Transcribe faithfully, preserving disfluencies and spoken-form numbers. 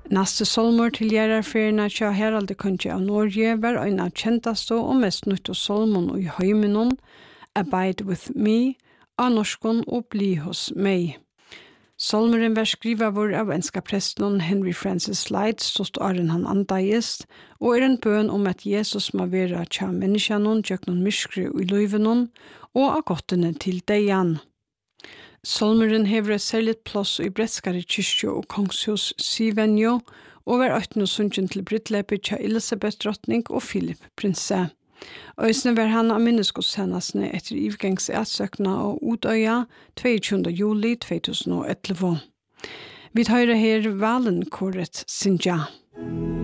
Neste solmor til gjerarferina tja Heraldi Kongi av Norge var ein av kjentaste og mest nytte solmon i heimenon, Abide with me, av norskon og Bli hos meg. Solmeren var skrivavur av enska presten Henry Francis Lyte, stått åren han andaist, og er en bøn om at Jesus må være tja menneskjanon, tjøknon myskri i løyvenon, og av gottene til deian. Solmeren hever et særligt plass i Bretskare kyrkjo og kongshus Sivenjo, og var øytene sunnkjent til brittleper tja Elisabeth drottning og Philip prinse. Øysene var han av minneskodshendelsene etter ivgangsatsøkna og Utøya tjueåtte juli to tusen og elleve. Vi tar her valen kåret Sinja.